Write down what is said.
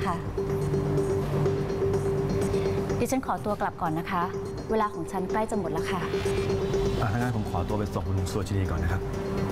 นะคะดิฉันขอตัวกลับก่อนนะคะเวลาของฉันใกล้จะหมดแล้วค่ะถ้างั้นผมขอตัวไปส่งคุณสุวชินีก่อนนะครับ